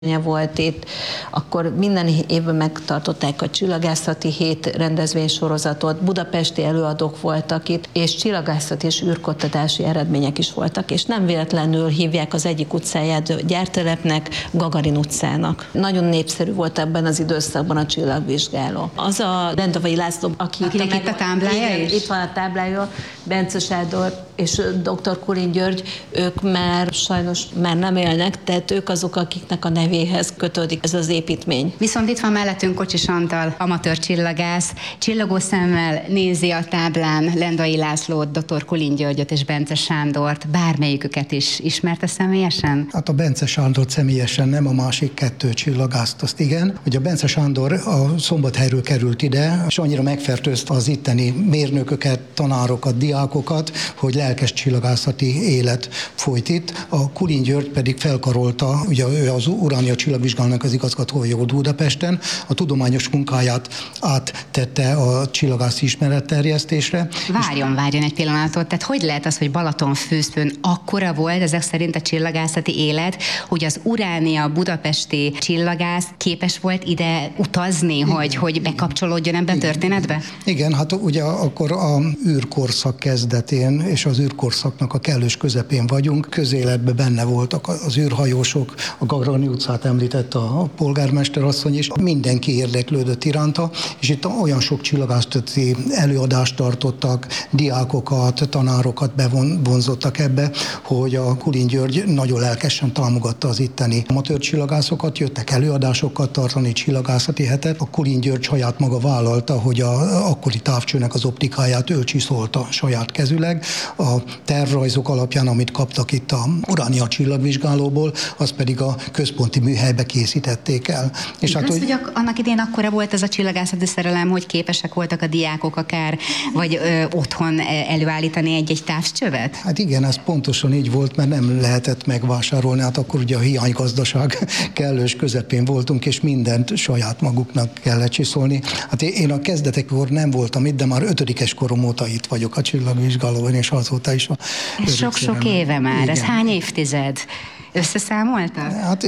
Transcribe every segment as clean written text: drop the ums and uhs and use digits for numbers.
volt itt, akkor minden évben megtartották a Csillagászati Hét rendezvénysorozatot, budapesti előadók voltak itt, és csillagászati és űrkutatási eredmények is voltak, és nem véletlenül hívják az egyik utcáját gyártelepnek, Gagarin utcának. Nagyon népszerű volt ebben az időszakban a csillagvizsgáló. Az a Lendavai László, akinek itt a táblája is? Itt van a táblája, Bence Sándor és dr. Kulin György, ők már sajnos már nem élnek, tehát ők azok, akiknek a nevéhez kötődik ez az építmény. Viszont itt van mellettünk Kocsis Antal, amatőr csillagász, csillogó szemmel nézi a táblán Lendvai Lászlót, dr. Kulin Györgyöt és Bence Sándort. Bármelyiküket is ismerte személyesen? Hát a Bence Sándort személyesen nem, a másik kettő csillagászt azt igen. Ugye a Bence Sándor a Szombathelyről került ide, és annyira megfertőzte az itteni mérnököket, tanárokat, diákokat, hogy lelkes csillagászati élet folyt itt. A Kulin György pedig felkarolta, ugye ő az Uránia csillagvizsgálónak az igazgatója volt Budapesten, a tudományos munkáját áttette a csillagászi ismeretterjesztésre. Várjon egy pillanatot, tehát hogy lehet az, hogy Balatonfürdőn akkora volt ezek szerint a csillagászati élet, hogy az Uránia budapesti csillagász képes volt ide utazni, hogy bekapcsolódjon ebbe a történetbe? Igen, hát ugye akkor a űrkorszak kezdetén és az űrkorszaknak a kellős közepén vagyunk. Közéletben benne voltak az űrhajósok, a Gagarin utcát említett a polgármester asszony is. Mindenki érdeklődött iránta, és itt olyan sok csillagászati előadást tartottak, diákokat, tanárokat bevonzottak ebbe, hogy a Kulin György nagyon lelkesen támogatta az itteni amatőr csillagászokat, jöttek előadásokat tartani, csillagászati hetet. A Kulin György saját maga vállalta, hogy a akkori távcsőnek az optikáját ő csiszolta saját kezüleg. A tervrajzok alapján, amit kaptak itt a Uránia csillagvizsgálóból, az pedig a központi műhelybe készítették el. És hát, hogy annak idén akkora volt ez a csillagászati szerelem, hogy képesek voltak a diákok akár, vagy otthon előállítani egy távcsövet? Hát igen, ez pontosan így volt, mert nem lehetett megvásárolni, hát akkor ugye a hiánygazdaság kellős közepén voltunk, és mindent saját maguknak kellett csiszolni. Hát én a kezdetekkor nem voltam itt, de már 5. korom óta itt vagyok a csillagvizsgálóban, és azóta is. Ez sok-sok éve már, igen. Ez hány évtized? Összeszámolta? Hát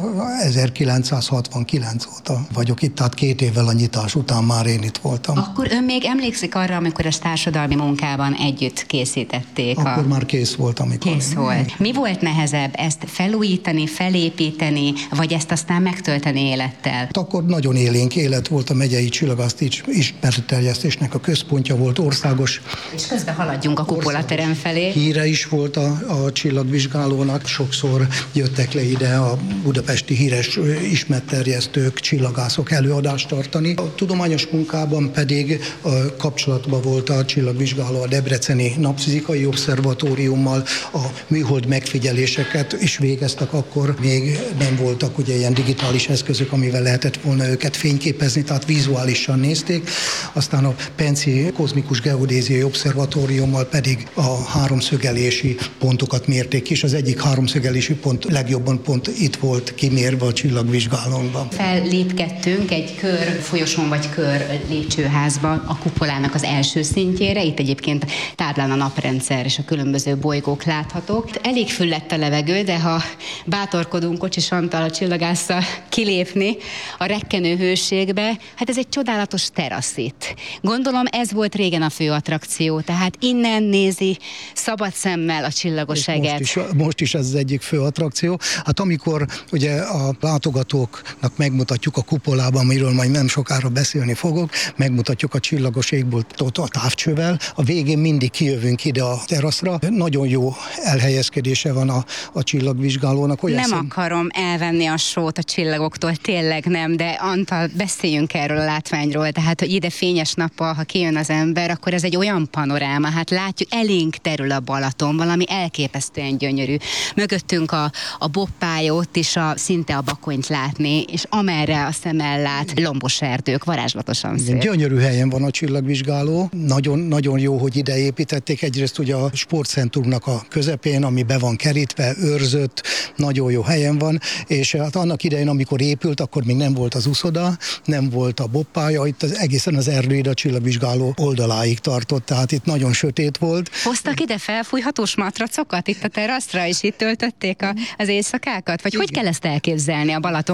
1969 óta vagyok itt, tehát 2 évvel a nyitás után már én itt voltam. Akkor ön még emlékszik arra, amikor ezt társadalmi munkában együtt készítették? Akkor már kész volt, amikor. Kész volt. Mi volt nehezebb, ezt felújítani, felépíteni, vagy ezt aztán megtölteni élettel? Hát akkor nagyon élénk élet volt, a megyei csillagászati ismeretterjesztésnek a központja volt, országos. És közben haladjunk a kupolaterem felé. Híre is volt a csillagvizsgálónak, sokszor jöttek le ide a budapesti híres ismeretterjesztők, csillagászok előadást tartani. A tudományos munkában pedig kapcsolatban volt a csillagvizsgáló a Debreceni Napfizikai Obszervatóriummal, a műhold megfigyeléseket is végeztek, akkor még nem voltak ugye ilyen digitális eszközök, amivel lehetett volna őket fényképezni, tehát vizuálisan nézték. Aztán a Penci Kozmikus Geodéziai Obszervatóriummal pedig a háromszögelési pontokat mérték is. Az egyik háromszögelési pont legjobban pont itt volt kimérve a csillagvizsgálónkban. Fellépkedtünk egy kör folyosón vagy kör lépcsőházba a kupolának az első szintjére. Itt egyébként táblán a naprendszer és a különböző bolygók láthatók. Elég füllett a levegő, de ha bátorkodunk Kocsis Antal a csillagásszal kilépni a rekkenő hőségbe, hát ez egy csodálatos terasz itt. Gondolom ez volt régen a fő attrakció, tehát innen nézi szabad szemmel a csillagos eget. Most is ez az egyik fő attrakció. Hát amikor ugye a látogatóknak megmutatjuk a kupolában, amiről majd nem sokára beszélni fogok, megmutatjuk a csillagos égboltot a távcsővel, a végén mindig kijövünk ide a teraszra. Nagyon jó elhelyezkedése van a csillagvizsgálónak. Nem akarom elvenni a sót a csillagoktól, tényleg nem, de Antal, beszéljünk erről a látványról, tehát hogy ide fényes nappal, ha kijön az ember, akkor ez egy olyan panoráma, hát látjuk, elénk terül a Balaton, valami elképesztően gyönyörű. Mögöttünk a boppálya, ott is szinte a Bakonyt látni, és amerre a szem ellát, lombos erdők, varázslatosan szép. Gyönyörű helyen van a csillagvizsgáló, nagyon jó, hogy ide építették. Egyrészt ugye a sportcentrumnak a közepén, ami be van kerítve, őrzött, nagyon jó helyen van, és hát annak idején, amikor épült, akkor még nem volt az uszoda, nem volt a boppálya, itt egészen az erdő a csillagvizsgáló oldaláig tartott, tehát itt nagyon sötét volt. Hoztak ide felfújhatós matracokat itt a teraszra, és itt töltötték a az éjszakákat? Vagy hogy kell ezt elképzelni a Balaton